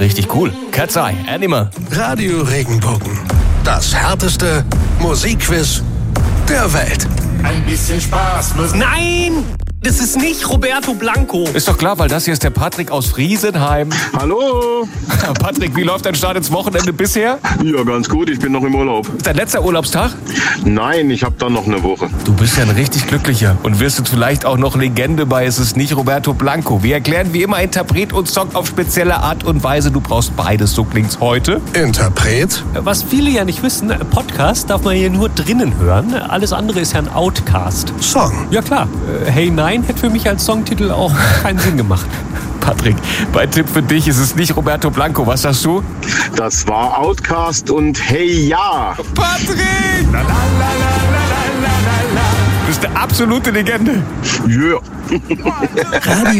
Richtig cool. Cat's Eye, Animal. Radio Regenbogen. Das härteste Musikquiz der Welt. Ein bisschen Spaß muss... Nein! Das ist nicht Roberto Blanco. Ist doch klar, weil das hier ist der Patrick aus Friesenheim. Hallo. Patrick, wie läuft dein Start ins Wochenende bisher? Ja, ganz gut. Ich bin noch im Urlaub. Ist dein letzter Urlaubstag? Nein, ich habe dann noch eine Woche. Du bist ja ein richtig glücklicher und wirst jetzt vielleicht auch noch Legende bei Es ist nicht Roberto Blanco. Wir erklären wie immer Interpret und Song auf spezielle Art und Weise. Du brauchst beides, so klingt's heute. Interpret? Was viele ja nicht wissen, Podcast darf man hier nur drinnen hören. Alles andere ist ja ein Outcast. Song. Ja klar, Hey Nein hätte für mich als Songtitel auch keinen Sinn gemacht. Patrick, bei Tipp für dich ist es nicht Roberto Blanco. Was sagst du? Das war Outcast und Hey Ja. Patrick! La, la, la, la, la, la, la, la. Du bist eine absolute Legende. Ja. Radio